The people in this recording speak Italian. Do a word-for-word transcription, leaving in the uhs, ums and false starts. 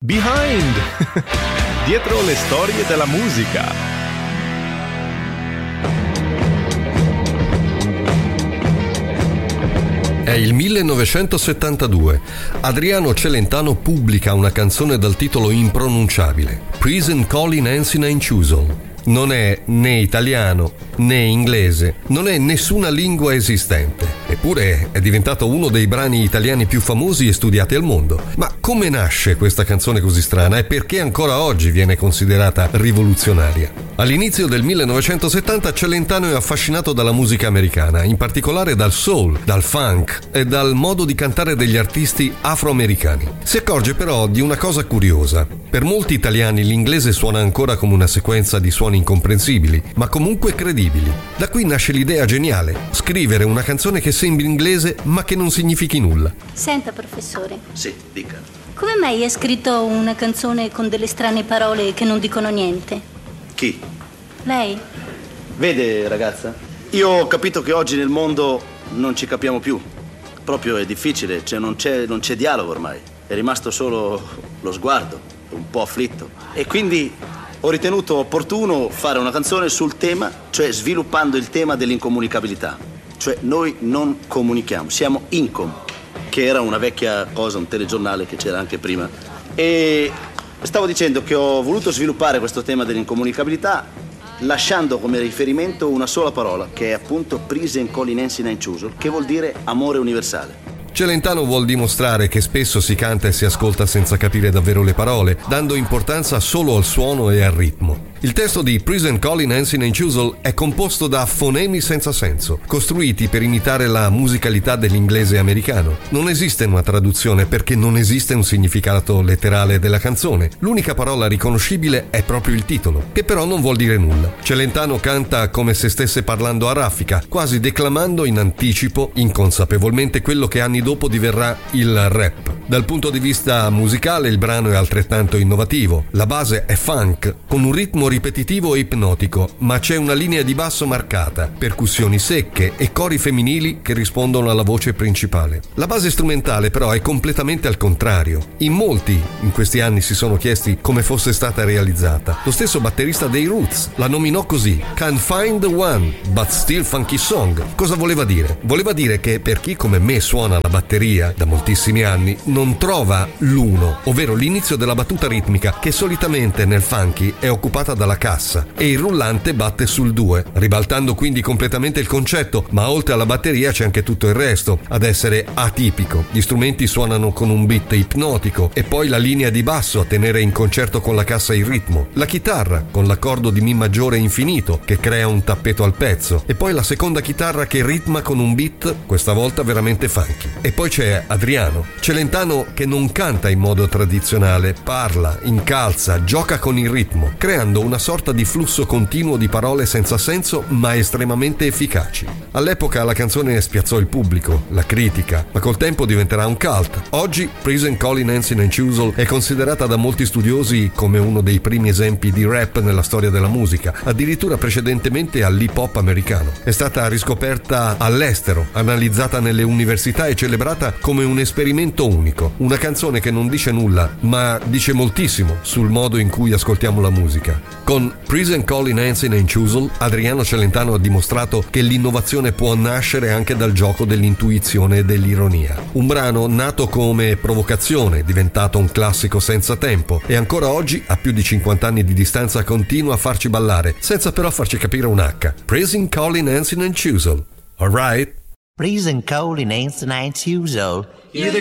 Behind! Dietro le storie della musica. È il millenovecentosettantadue. Adriano Celentano pubblica una canzone dal titolo impronunciabile, Prison Calling Nancy Nanchoozle. Non è né italiano né inglese, non è nessuna lingua esistente. Eppure è diventato uno dei brani italiani più famosi e studiati al mondo. Ma come nasce questa canzone così strana e perché ancora oggi viene considerata rivoluzionaria? All'inizio del millenovecentosettanta Celentano è affascinato dalla musica americana, in particolare dal soul, dal funk e dal modo di cantare degli artisti afroamericani. Si accorge però di una cosa curiosa. Per molti italiani l'inglese suona ancora come una sequenza di suoni incomprensibili, ma comunque credibili. Da qui nasce l'idea geniale: scrivere una canzone che sembri inglese ma che non significhi nulla. Senta, professore. Sì, dica. Come mai hai scritto una canzone con delle strane parole che non dicono niente? Chi? Lei? Vede, ragazza, io ho capito che oggi nel mondo non ci capiamo più. Proprio è difficile, cioè non c'è, non c'è dialogo ormai. È rimasto solo lo sguardo, un po' afflitto. E quindi ho ritenuto opportuno fare una canzone sul tema, cioè sviluppando il tema dell'incomunicabilità. Cioè noi non comunichiamo, siamo incom, che era una vecchia cosa, un telegiornale che c'era anche prima. E stavo dicendo che ho voluto sviluppare questo tema dell'incomunicabilità lasciando come riferimento una sola parola, che è appunto Prison Calling Nancy Nanchoozle, che vuol dire amore universale. Celentano vuol dimostrare che spesso si canta e si ascolta senza capire davvero le parole, dando importanza solo al suono e al ritmo. Il testo di Prison Calling Nancy Nanchoozle è composto da fonemi senza senso, costruiti per imitare la musicalità dell'inglese americano. Non esiste una traduzione perché non esiste un significato letterale della canzone. L'unica parola riconoscibile è proprio il titolo, che però non vuol dire nulla. Celentano canta come se stesse parlando a raffica, quasi declamando in anticipo, inconsapevolmente, quello che anni dopo diverrà il rap. Dal punto di vista musicale il brano è altrettanto innovativo. La base è funk, con un ritmo ripetitivo e ipnotico, ma c'è una linea di basso marcata, percussioni secche e cori femminili che rispondono alla voce principale. La base strumentale però è completamente al contrario. In molti in questi anni si sono chiesti come fosse stata realizzata. Lo stesso batterista dei Roots la nominò così: Can't find the one, but still funky song. Cosa voleva dire? Voleva dire che per chi come me suona la batteria da moltissimi anni non trova l'uno, ovvero l'inizio della battuta ritmica, che solitamente nel funky è occupata dalla cassa, e il rullante batte sul due, ribaltando quindi completamente il concetto. Ma oltre alla batteria c'è anche tutto il resto ad essere atipico. Gli strumenti suonano con un beat ipnotico, e poi la linea di basso a tenere in concerto con la cassa il ritmo, la chitarra con l'accordo di Mi maggiore infinito che crea un tappeto al pezzo, e poi la seconda chitarra che ritma con un beat questa volta veramente funky. E poi c'è Adriano Celentano, che non canta in modo tradizionale, parla, incalza, gioca con il ritmo, creando una sorta di flusso continuo di parole senza senso ma estremamente efficaci. All'epoca la canzone spiazzò il pubblico, la critica, ma col tempo diventerà un cult. Oggi Prison Calling Nancy Nanchoozle è considerata da molti studiosi come uno dei primi esempi di rap nella storia della musica, addirittura precedentemente all'hip hop americano. È stata riscoperta all'estero, analizzata nelle università e celebrata come un esperimento unico. Una canzone che non dice nulla, ma dice moltissimo sul modo in cui ascoltiamo la musica. Con Prison Calling Nancy Nanchoozle, Adriano Celentano ha dimostrato che l'innovazione può nascere anche dal gioco dell'intuizione e dell'ironia. Un brano nato come provocazione, diventato un classico senza tempo, e ancora oggi, a più di cinquanta anni di distanza, continua a farci ballare, senza però farci capire un H. Prison Calling Nancy Nanchoozle. Alright? Prison Calling Nancy Nanchoozle. You're the